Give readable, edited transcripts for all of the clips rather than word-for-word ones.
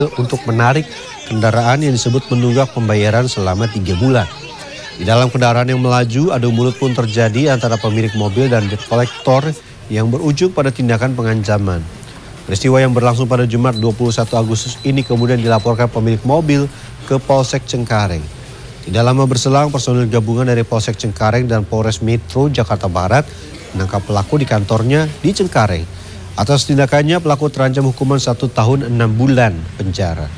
untuk menarik kendaraan yang disebut menunggak pembayaran selama 3 bulan. Di dalam kendaraan yang melaju, adu mulut pun terjadi antara pemilik mobil dan debt collector yang berujung pada tindakan pengancaman. Peristiwa yang berlangsung pada Jumat 21 Agustus ini kemudian dilaporkan pemilik mobil ke Polsek Cengkareng. Tidak lama berselang, personil gabungan dari Polsek Cengkareng dan Polres Metro Jakarta Barat menangkap pelaku di kantornya di Cengkareng. Atas tindakannya, pelaku terancam hukuman 1 tahun 6 bulan penjara.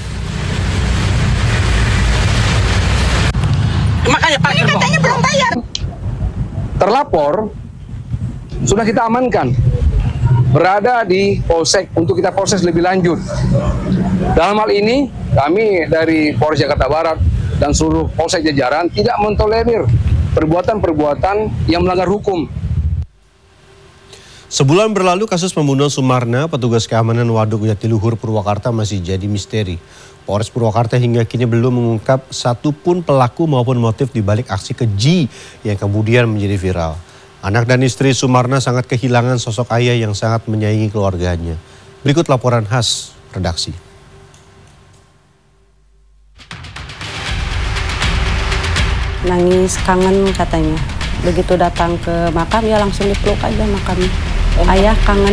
Makanya parkir katanya belum bayar. Terlapor sudah kita amankan, berada di Polsek untuk kita proses lebih lanjut. Dalam hal ini, kami dari Polres Jakarta Barat dan seluruh Polsek jajaran tidak mentolerir perbuatan-perbuatan yang melanggar hukum. Sebulan berlalu kasus pembunuhan Sumarna, petugas keamanan Waduk Jatiluhur Purwakarta masih jadi misteri. Polres Purwakarta hingga kini belum mengungkap satupun pelaku maupun motif di balik aksi keji yang kemudian menjadi viral. Anak dan istri Sumarna sangat kehilangan sosok ayah yang sangat menyayangi keluarganya. Berikut laporan khas redaksi. Nangis kangen katanya. Begitu datang ke makam ya langsung dipeluk aja makamnya. Ayah kangen.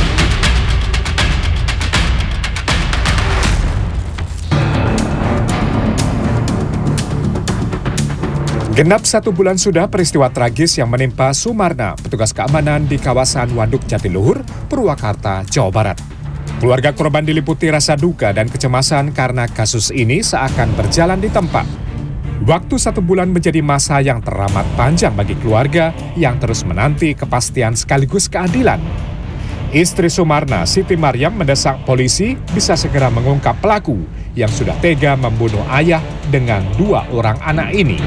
Genap 1 bulan sudah peristiwa tragis yang menimpa Sumarna, petugas keamanan di kawasan Waduk Jatiluhur, Purwakarta, Jawa Barat. Keluarga korban diliputi rasa duka dan kecemasan karena kasus ini seakan berjalan di tempat. Waktu 1 bulan menjadi masa yang teramat panjang bagi keluarga yang terus menanti kepastian sekaligus keadilan. Istri Sumarna, Siti Maryam, mendesak polisi bisa segera mengungkap pelaku yang sudah tega membunuh ayah dengan 2 orang anak ini.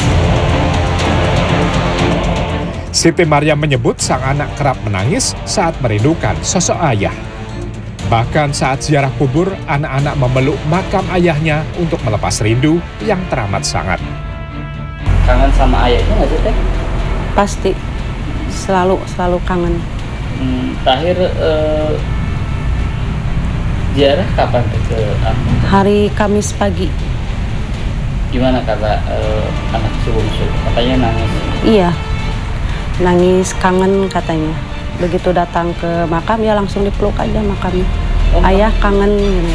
Siti Maryam menyebut sang anak kerap menangis saat merindukan sosok ayah. Bahkan saat ziarah kubur, anak-anak memeluk makam ayahnya untuk melepas rindu yang teramat sangat. Kangen sama ayahnya nggak sih, Teh? Pasti, selalu kangen. Terakhir ziarah kapan ke Hari Kamis pagi. Gimana kata anak bungsu? Katanya nangis. Iya, nangis kangen katanya. Begitu datang ke makam ya langsung dipeluk aja makamnya. Ayah kangen.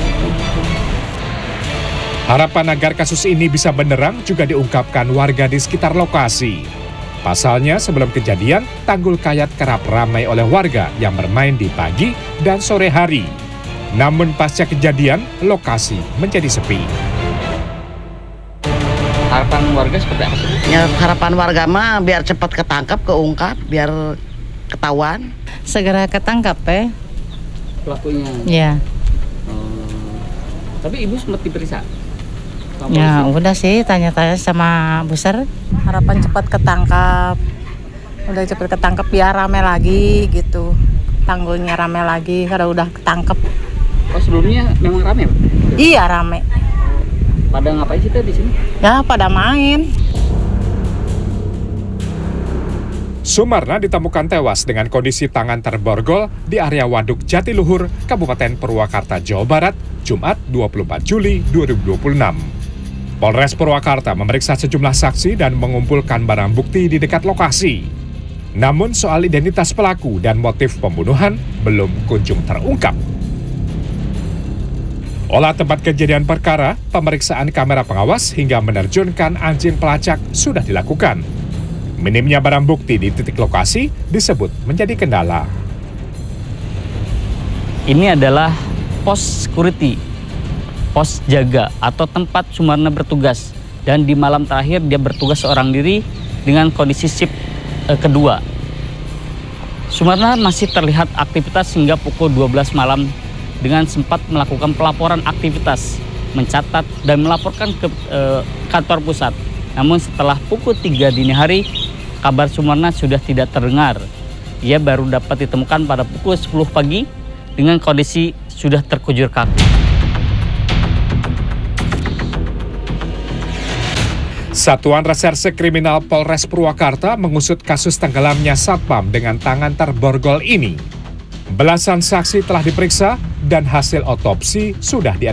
Harapan agar kasus ini bisa benerang juga diungkapkan warga di sekitar lokasi. Pasalnya sebelum kejadian, Tanggul Kayat kerap ramai oleh warga yang bermain di pagi dan sore hari. Namun pasca kejadian, lokasi menjadi sepi. Harapan warga seperti apa sih? Ya, harapan warga mah biar cepat ketangkap, keungkap, biar ketahuan. Segera ketangkap Pelakunya. Ya. Tapi ibu sempat diperiksa? Ya udah sih tanya-tanya sama Buser. Harapan cepat ketangkap. Udah cepat ketangkap biar rame lagi gitu. Tanggulnya rame lagi kalau udah ketangkep. Oh, sebelumnya memang rame? Iya rame. Pada ngapain sih Teh di sini? Ya pada main. Sumarna ditemukan tewas dengan kondisi tangan terborgol di area Waduk Jatiluhur, Kabupaten Purwakarta, Jawa Barat, Jumat 24 Juli 2026. Polres Purwakarta memeriksa sejumlah saksi dan mengumpulkan barang bukti di dekat lokasi. Namun soal identitas pelaku dan motif pembunuhan belum kunjung terungkap. Olah tempat kejadian perkara, pemeriksaan kamera pengawas hingga menerjunkan anjing pelacak sudah dilakukan. Minimnya barang bukti di titik lokasi disebut menjadi kendala. Ini adalah pos security, pos jaga atau tempat Sumarna bertugas. Dan di malam terakhir dia bertugas seorang diri dengan kondisi shift kedua. Sumarna masih terlihat aktivitas hingga pukul 12 malam dengan sempat melakukan pelaporan aktivitas, mencatat dan melaporkan ke kantor pusat. Namun setelah pukul 3 dini hari, kabar Sumarna sudah tidak terdengar. Ia baru dapat ditemukan pada pukul 10 pagi dengan kondisi sudah terkujur kaku. Satuan Reserse Kriminal Polres Purwakarta mengusut kasus tenggelamnya satpam dengan tangan terborgol ini. Belasan saksi telah diperiksa dan hasil otopsi sudah